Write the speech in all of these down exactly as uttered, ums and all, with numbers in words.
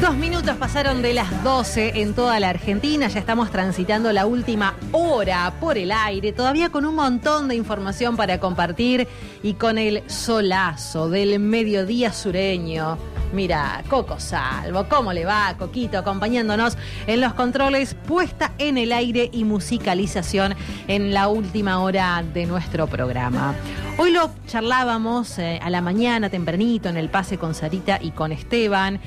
Dos minutos pasaron de las doce en toda la Argentina, ya estamos transitando la última hora por el aire, todavía con un montón de información para compartir y con el solazo del mediodía sureño. Mira, Coco Salvo, ¿cómo le va, Coquito? Acompañándonos en los controles, puesta en el aire y musicalización en la última hora de nuestro programa. Hoy lo charlábamos eh, a la mañana, tempranito, en el pase con Sarita y con Esteban.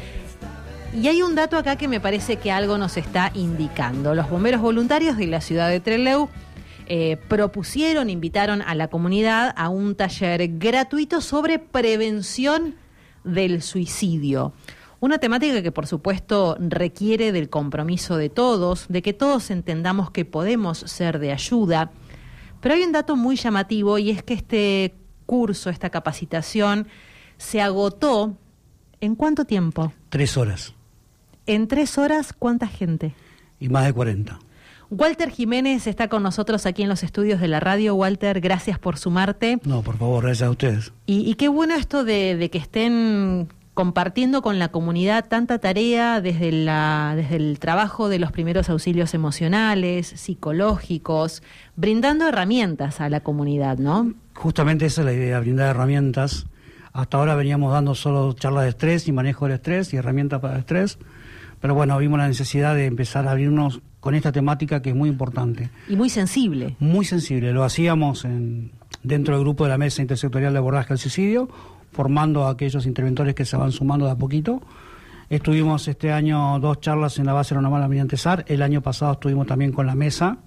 Y hay un dato acá que me parece que algo nos está indicando. Los bomberos voluntarios de la ciudad de Trelew eh, propusieron, invitaron a la comunidad a un taller gratuito sobre prevención del suicidio. Una temática que por supuesto requiere del compromiso de todos, de que todos entendamos que podemos ser de ayuda. Pero hay un dato muy llamativo y es que este curso, esta capacitación, se agotó. ¿En cuánto tiempo? Tres horas. En tres horas, ¿cuánta gente? Y más de cuarenta. Walter Jiménez está con nosotros aquí en los estudios de la radio. Walter, gracias por sumarte. No, por favor, gracias a ustedes. Y, y qué bueno esto de, de que estén compartiendo con la comunidad tanta tarea desde, la, desde el trabajo de los primeros auxilios emocionales, psicológicos, brindando herramientas a la comunidad, ¿no? Justamente esa es la idea, brindar herramientas. Hasta ahora veníamos dando solo charlas de estrés y manejo del estrés y herramientas para el estrés. Pero bueno, vimos la necesidad de empezar a abrirnos con esta temática que es muy importante. Y muy sensible. Muy sensible. Lo hacíamos en, dentro del grupo de la Mesa Intersectorial de Abordaje al Suicidio, formando a aquellos interventores que se van sumando de a poquito. Estuvimos este año dos charlas en la base aeronaval Almirante Sar. El año pasado estuvimos también con la mesa,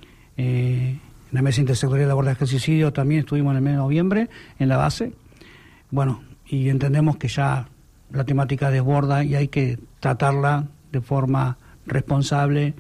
eh, en la Mesa Intersectorial de Abordaje al Suicidio, también estuvimos en el mes de noviembre en la base. Bueno, y entendemos que ya la temática desborda y hay que tratarla de forma responsable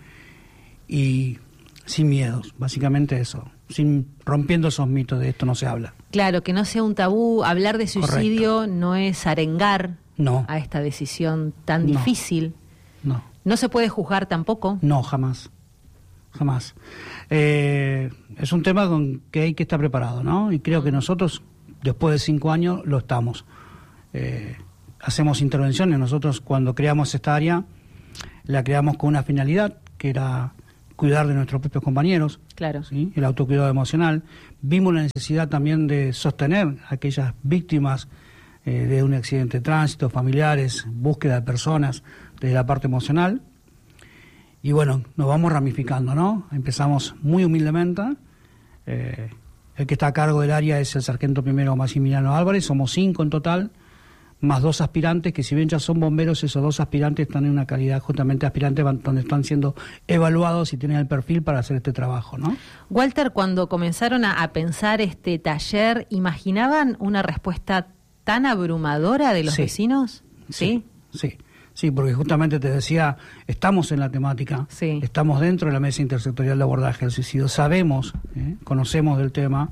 y sin miedos, básicamente eso, sin rompiendo esos mitos de esto no se habla. Claro, que no sea un tabú, hablar de suicidio. Correcto. No es arengar no. a esta decisión tan no. difícil. No. No se puede juzgar tampoco. No, jamás, jamás. Eh, es un tema con que hay que estar preparado, ¿no? Y creo que nosotros, después de cinco años, lo estamos. Eh, hacemos intervenciones. Nosotros cuando creamos esta área la creamos con una finalidad que era cuidar de nuestros propios compañeros, claro, ¿sí? El autocuidado emocional. Vimos la necesidad también de sostener a aquellas víctimas eh, de un accidente de tránsito, familiares, búsqueda de personas desde la parte emocional. Y bueno, nos vamos ramificando, ¿no? Empezamos muy humildemente. Eh, el que está a cargo del área es el sargento primero Maximiliano Álvarez, somos cinco en total, más dos aspirantes, que si bien ya son bomberos, esos dos aspirantes están en una calidad justamente aspirantes donde están siendo evaluados y tienen el perfil para hacer este trabajo, ¿no? Walter, cuando comenzaron a, a pensar este taller, ¿imaginaban una respuesta tan abrumadora de los sí, vecinos? Sí, sí, sí, sí, porque justamente te decía, estamos en la temática, sí. Estamos dentro de la Mesa Intersectorial de Abordaje al Suicidio, sabemos, ¿eh? Conocemos del tema,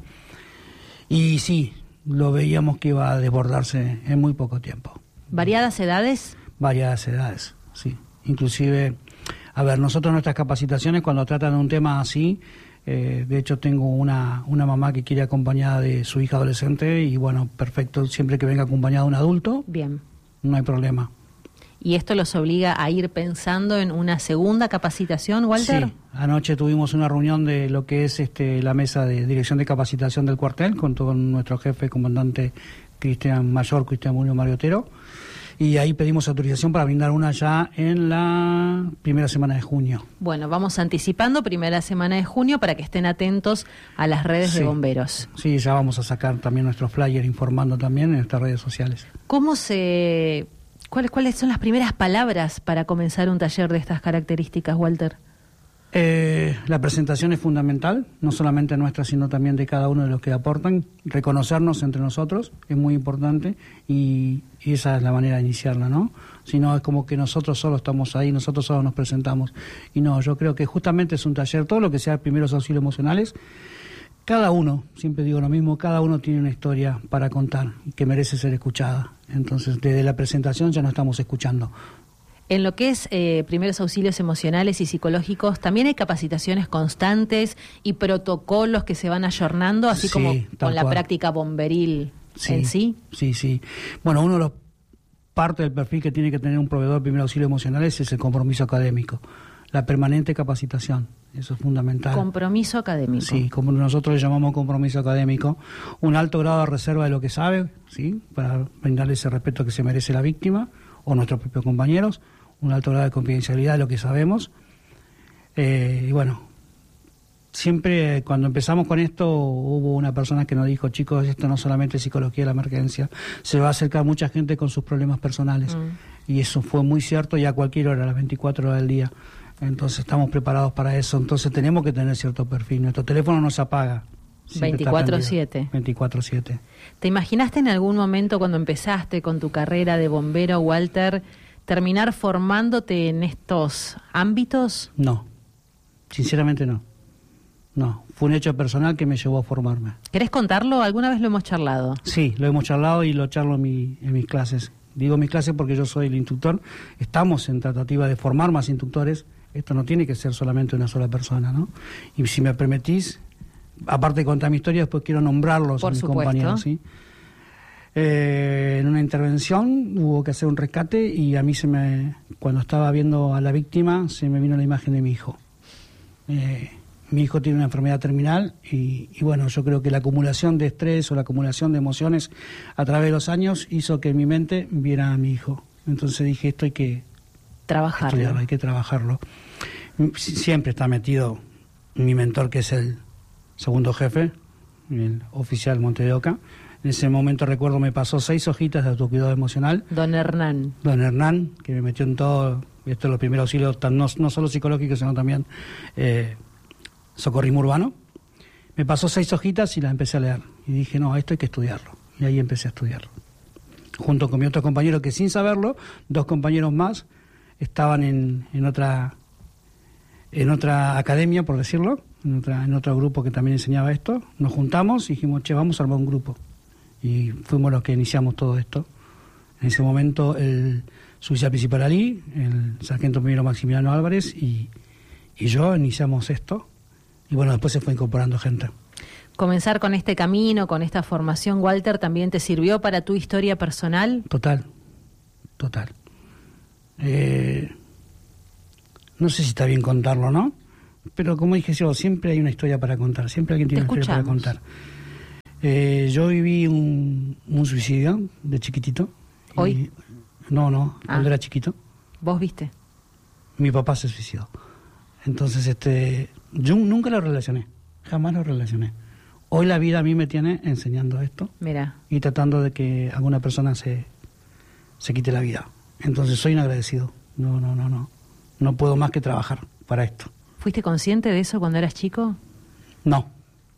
y sí, lo veíamos que iba a desbordarse en muy poco tiempo. ¿Variadas edades? Variadas edades, sí. Inclusive, a ver, nosotros nuestras capacitaciones cuando tratan de un tema así, eh, de hecho tengo una, una mamá que quiere acompañada de su hija adolescente y bueno, perfecto, siempre que venga acompañada de un adulto, bien, no hay problema. ¿Y esto los obliga a ir pensando en una segunda capacitación, Walter? Sí, anoche tuvimos una reunión de lo que es este la mesa de dirección de capacitación del cuartel con todo nuestro jefe, comandante Cristian Mayor, Cristian Muñoz Mariotero, y ahí pedimos autorización para brindar una ya en la primera semana de junio. Bueno, vamos anticipando primera semana de junio para que estén atentos a las redes sí, de bomberos. Sí, ya vamos a sacar también nuestro flyer informando también en nuestras redes sociales. ¿Cómo se... ¿Cuáles, ¿Cuáles son las primeras palabras para comenzar un taller de estas características, Walter? Eh, la presentación es fundamental, no solamente nuestra, sino también de cada uno de los que aportan. Reconocernos entre nosotros es muy importante y, y esa es la manera de iniciarla, ¿no? Si no, es como que nosotros solo estamos ahí, nosotros solo nos presentamos. Y no, yo creo que justamente es un taller, todo lo que sea primeros auxilios emocionales, cada uno, siempre digo lo mismo, cada uno tiene una historia para contar que merece ser escuchada. Entonces, desde la presentación ya no estamos escuchando. En lo que es eh, primeros auxilios emocionales y psicológicos, ¿también hay capacitaciones constantes y protocolos que se van ayornando, así sí, como con la cual. práctica bomberil sí, en sí? Sí, sí. Bueno, uno de los parte del perfil que tiene que tener un proveedor de primer auxilio emocionales es el compromiso académico, la permanente capacitación, eso es fundamental. Compromiso académico. Sí, como nosotros le llamamos compromiso académico, un alto grado de reserva de lo que sabe, ¿sí? Para brindarle ese respeto que se merece la víctima o nuestros propios compañeros, un alto grado de confidencialidad de lo que sabemos. Eh, y bueno, siempre cuando empezamos con esto hubo una persona que nos dijo, chicos, esto no solamente es psicología de la emergencia, se va a acercar mucha gente con sus problemas personales. Mm. Y eso fue muy cierto, y a cualquier hora, a las veinticuatro horas del día. Entonces estamos preparados para eso, entonces tenemos que tener cierto perfil. Nuestro teléfono no se apaga. veinticuatro siete. veinticuatro siete. ¿Te imaginaste en algún momento cuando empezaste con tu carrera de bombero, Walter, terminar formándote en estos ámbitos? No, sinceramente no. No, fue un hecho personal que me llevó a formarme. ¿Querés contarlo? ¿Alguna vez lo hemos charlado? Sí, lo hemos charlado y lo charlo en, mi, en mis clases. Digo mis clases porque yo soy el instructor. Estamos en tratativa de formar más instructores. Esto no tiene que ser solamente una sola persona, ¿no? Y si me permitís, aparte de contar mi historia, después quiero nombrarlos Por a mis supuesto. compañeros, ¿sí? Eh, en una intervención hubo que hacer un rescate y a mí se me, cuando estaba viendo a la víctima, se me vino la imagen de mi hijo. Eh, mi hijo tiene una enfermedad terminal y, y bueno, yo creo que la acumulación de estrés o la acumulación de emociones a través de los años hizo que en mi mente viera a mi hijo. Entonces dije, esto hay que trabajarlo. Estudiarlo, hay que trabajarlo. Siempre está metido mi mentor, que es el segundo jefe, el oficial Monte de Oca. En ese momento recuerdo me pasó seis hojitas de autocuidado emocional. Don Hernán. Don Hernán, que me metió en todo, esto es los primeros auxilios, no, no solo psicológicos, sino también eh, socorrismo urbano. Me pasó seis hojitas y las empecé a leer. Y dije, no, esto hay que estudiarlo. Y ahí empecé a estudiarlo. Junto con mi otro compañero, que sin saberlo, dos compañeros más, estaban en, en otra en otra academia, por decirlo, en, otra, en otro grupo que también enseñaba esto. Nos juntamos y dijimos, che, vamos a armar un grupo. Y fuimos los que iniciamos todo esto. En ese momento el suboficial principal Ali, el sargento primero Maximiliano Álvarez y, y yo iniciamos esto. Y bueno, después se fue incorporando gente. ¿Comenzar con este camino, con esta formación, Walter, también te sirvió para tu historia personal? Total, total. Eh, no sé si está bien contarlo, ¿no? Pero como dije yo, siempre hay una historia para contar, siempre alguien tiene una historia para contar. Eh, yo viví un, un suicidio de chiquitito. ¿Hoy? Y, no, no, cuando ah. era chiquito. ¿Vos viste? Mi papá se suicidó. Entonces, este, yo nunca lo relacioné, jamás lo relacioné. Hoy la vida a mí me tiene enseñando esto. Mira. Y tratando de que alguna persona se, se quite la vida. Entonces soy un agradecido. No, no, no, no. No puedo más que trabajar para esto. ¿Fuiste consciente de eso cuando eras chico? No.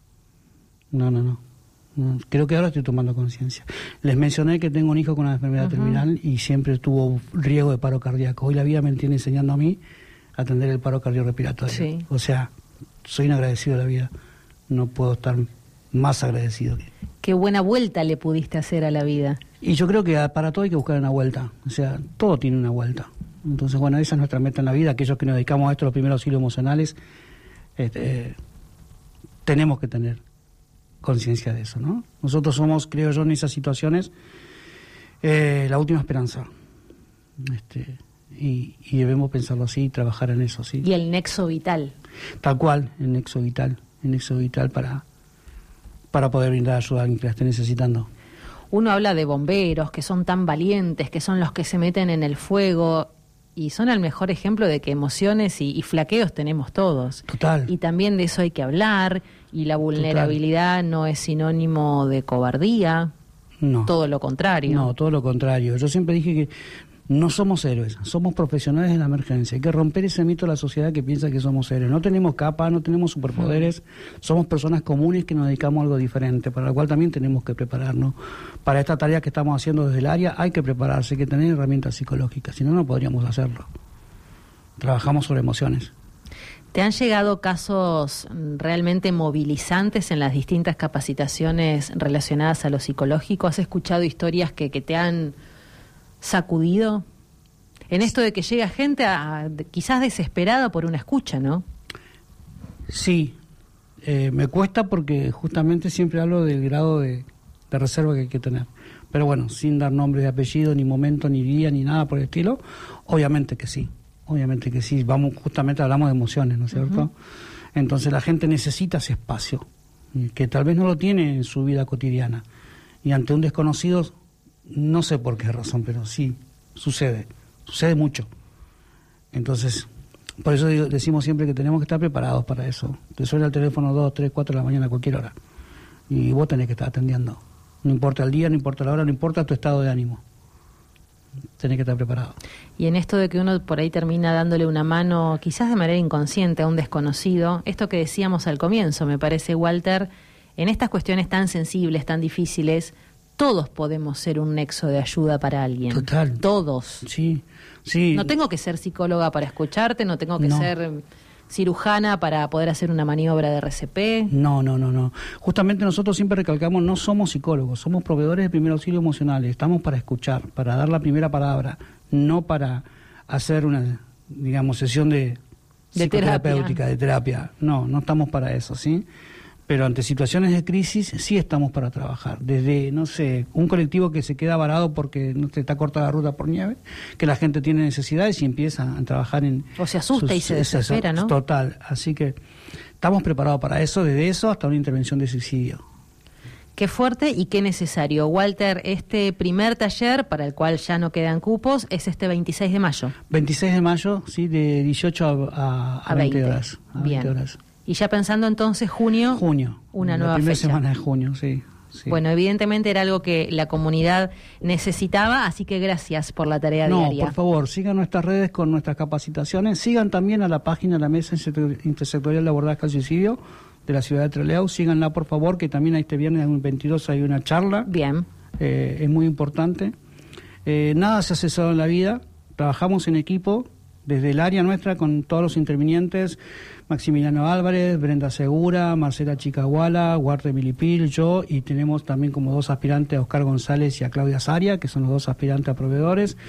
No, no, no. no. Creo que ahora estoy tomando conciencia. Les mencioné que tengo un hijo con una enfermedad uh-huh. terminal y siempre tuvo riesgo de paro cardíaco. Hoy la vida me tiene enseñando a mí a atender el paro cardiorrespiratorio. Sí. O sea, soy un agradecido de la vida. No puedo estar más agradecido. Qué buena vuelta le pudiste hacer a la vida. Y yo creo que para todo hay que buscar una vuelta. O sea, todo tiene una vuelta. Entonces, bueno, esa es nuestra meta en la vida. Aquellos que nos dedicamos a esto, los primeros auxilios emocionales, este, eh, tenemos que tener conciencia de eso, ¿no? Nosotros somos, creo yo, en esas situaciones, eh, la última esperanza. Este, y, y debemos pensarlo así y trabajar en eso, ¿sí? Y el nexo vital. Tal cual, el nexo vital. El nexo vital para, para poder brindar ayuda a alguien que la esté necesitando. Uno habla de bomberos, que son tan valientes, que son los que se meten en el fuego, y son el mejor ejemplo de que emociones y, y flaqueos tenemos todos. Total. Y también de eso hay que hablar, y la vulnerabilidad Total. No es sinónimo de cobardía, no. Todo lo contrario. No, todo lo contrario. Yo siempre dije que no somos héroes, somos profesionales de la emergencia. Hay que romper ese mito de la sociedad que piensa que somos héroes. No tenemos capa, no tenemos superpoderes, mm. somos personas comunes que nos dedicamos a algo diferente, para lo cual también tenemos que prepararnos. Para esta tarea que estamos haciendo desde el área hay que prepararse, hay que tener herramientas psicológicas, si no, no podríamos hacerlo. Trabajamos sobre emociones. ¿Te han llegado casos realmente movilizantes en las distintas capacitaciones relacionadas a lo psicológico? ¿Has escuchado historias que, que te han sacudido en esto de que llega gente a, quizás desesperada por una escucha, ¿no? Sí, eh, me cuesta porque justamente siempre hablo del grado de, de reserva que hay que tener, Pero bueno, sin dar nombre de apellido, ni momento, ni día, ni nada por el estilo, obviamente que sí, obviamente que sí, vamos, justamente hablamos de emociones, ¿no es cierto? Uh-huh. Entonces la gente necesita ese espacio, que tal vez no lo tiene en su vida cotidiana, y ante un desconocido, no sé por qué razón, pero sí, sucede, sucede mucho. Entonces, por eso digo, decimos siempre que tenemos que estar preparados para eso. Te suena el teléfono dos, tres, cuatro de la mañana a cualquier hora, y vos tenés que estar atendiendo. No importa el día, no importa la hora, no importa tu estado de ánimo. Tenés que estar preparado. Y en esto de que uno por ahí termina dándole una mano, quizás de manera inconsciente, a un desconocido, esto que decíamos al comienzo, me parece, Walter, en estas cuestiones tan sensibles, tan difíciles, todos podemos ser un nexo de ayuda para alguien. Total. Todos. Sí, sí. No tengo que ser psicóloga para escucharte, no tengo que no. ser cirujana para poder hacer una maniobra de R C P. No, no, no, no. Justamente nosotros siempre recalcamos, no somos psicólogos, somos proveedores de primer auxilio emocional. Estamos para escuchar, para dar la primera palabra, no para hacer una, digamos, sesión de, de psicoterapéutica, terapia. de terapia. No, no estamos para eso, ¿sí? Pero ante situaciones de crisis sí estamos para trabajar. Desde, no sé, un colectivo que se queda varado porque no se está corta la ruta por nieve, que la gente tiene necesidades y empieza a trabajar en... O se asusta sus, y se desespera, ¿no? Total. Así que estamos preparados para eso, desde eso hasta una intervención de suicidio. Qué fuerte y qué necesario. Walter, este primer taller, para el cual ya no quedan cupos, es este veintiséis de mayo. veintiséis de mayo, sí, de dieciocho a, a, a veinte horas. A Bien. veinte horas. Y ya pensando entonces junio, junio, una la nueva primera fecha. semana de junio, sí, sí. Bueno, evidentemente era algo que la comunidad necesitaba, así que gracias por la tarea no, diaria. No, por favor, sigan nuestras redes con nuestras capacitaciones, sigan también a la página de la Mesa Intersectorial de Abordaje al Suicidio de la ciudad de Trelew, síganla por favor, que también este viernes veintidós hay una charla. Bien. Eh, es muy importante. Eh, nada se hace solo en la vida, trabajamos en equipo, desde el área nuestra con todos los intervinientes, Maximiliano Álvarez, Brenda Segura, Marcela Chicahuala, Guarte Milipil, yo, y tenemos también como dos aspirantes a Oscar González y a Claudia Saria, que son los dos aspirantes a proveedores.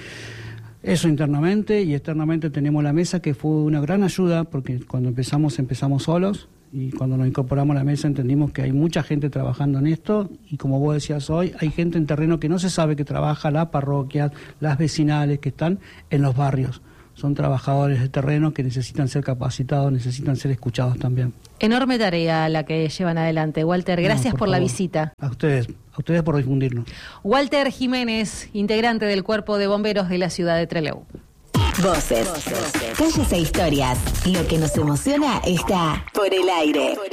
Eso internamente, y externamente tenemos la mesa, que fue una gran ayuda, porque cuando empezamos, empezamos solos, y cuando nos incorporamos a la mesa entendimos que hay mucha gente trabajando en esto, y como vos decías hoy, hay gente en terreno que no se sabe que trabaja, las parroquias, las vecinales, que están en los barrios. Son trabajadores de terreno que necesitan ser capacitados, necesitan ser escuchados también. Enorme tarea la que llevan adelante. Walter, gracias no, por, por la favor. visita. A ustedes, a ustedes por difundirnos. Walter Jiménez, integrante del Cuerpo de Bomberos de la ciudad de Trelew. Voces, calles e historias. Lo que nos emociona está por el aire.